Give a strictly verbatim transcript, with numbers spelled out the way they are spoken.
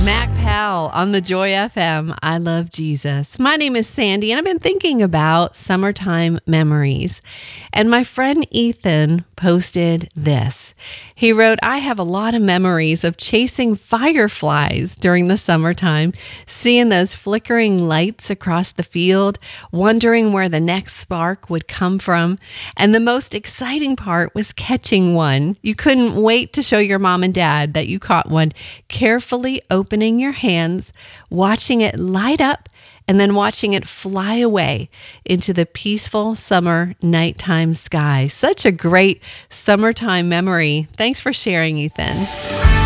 Mac Powell on the Joy F M. I love Jesus. My name is Sandy, and I've been thinking about summertime memories. And my friend Ethan posted this. He wrote, I have a lot of memories of chasing fireflies during the summertime, seeing those flickering lights across the field, wondering where the next spark would come from. And the most exciting part was catching one. You couldn't wait to show your mom and dad that you caught one, carefully opening your hands, watching it light up, and then watching it fly away into the peaceful summer nighttime sky. Such a great summertime memory. Thanks for sharing, Ethan.